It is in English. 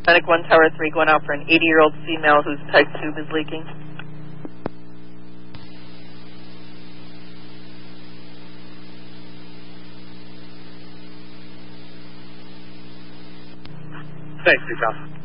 Medic 1 Tower 3 going out for an 80-year-old female whose pipe tube is leaking. Thanks, 2000.